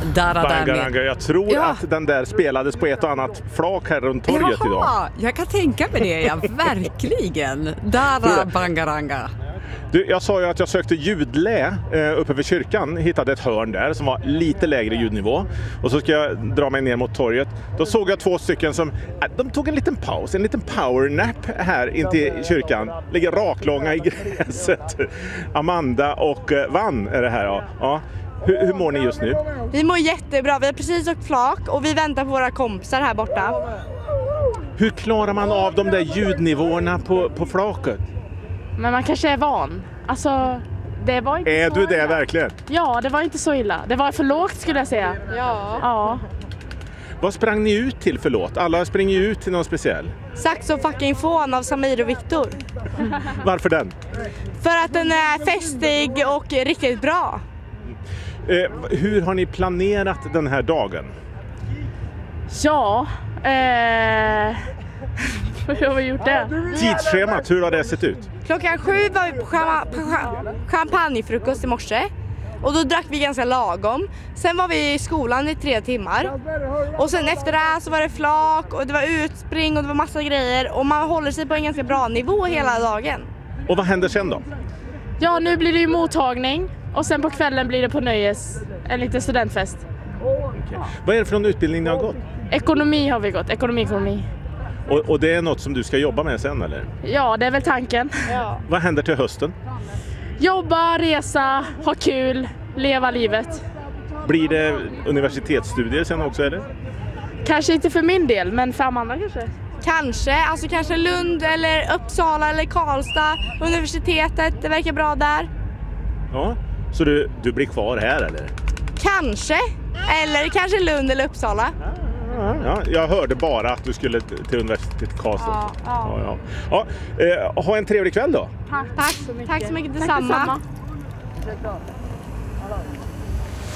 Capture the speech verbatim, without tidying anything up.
Bangaranga. Jag tror Ja. att den där spelades på ett och annat flak här runt torget Jaha, idag. jag kan tänka mig det, ja, verkligen. Dara Bangaranga. Du, jag sa ju att jag sökte ljudlä eh, uppe vid kyrkan, hittade ett hörn där som var lite lägre ljudnivå och så ska jag dra mig ner mot torget. Då såg jag två stycken som, äh, de tog en liten paus, en liten powernap här intill kyrkan, ligger raklånga i gräset. Amanda och eh, Vann är det här, ja. ja. Hur, hur mår ni just nu? Vi mår jättebra, vi har precis åkt flak och vi väntar på våra kompisar här borta. Hur klarar man av de där ljudnivåerna på, på flaket? Men man kanske är van. Alltså, det var inte Är så du det illa. verkligen? Ja, det var inte så illa. Det var för lågt skulle jag säga. Ja. Ja. Vad sprang ni ut till för låt? Alla springer ju ut till någon speciell. Saxo fucking fån av Samir och Viktor. Varför den? För att den är festig och riktigt bra. Eh, hur har ni planerat den här dagen? Ja. Eh... Hur har vi gjort det? Tidsschemat, hur har det sett ut? Klockan sju var vi på chama- på cha- champagnefrukost i morse. Och då drack vi ganska lagom. Sen var vi i skolan i tre timmar. Och sen efter det så var det flak och det var utspring och det var massa grejer. Och man håller sig på en ganska bra nivå hela dagen. Och vad händer sen då? Ja, nu blir det ju mottagning. Och sen på kvällen blir det på nöjes. En liten studentfest. Okay. Vad är det för någon utbildning ni har gått? Ekonomi har vi gått. Ekonomi, ekonomi. Och, och det är något som du ska jobba med sen eller? Ja, det är väl tanken. Ja. Vad händer till hösten? Jobba, resa, ha kul, leva livet. Blir det universitetsstudier sen också eller? Kanske inte för min del, men för Amanda kanske. Kanske, alltså kanske Lund eller Uppsala eller Karlstad, universitetet, det verkar bra där. Ja, så du, du blir kvar här eller? Kanske, eller kanske Lund eller Uppsala. Ja, ja, jag hörde bara att du skulle t- till universitetet Karlstad. Ja, ja. Ja, ja. Ja, eh, ha en trevlig kväll då. Tack, Tack, så mycket. tack så mycket Tack detsamma. detsamma.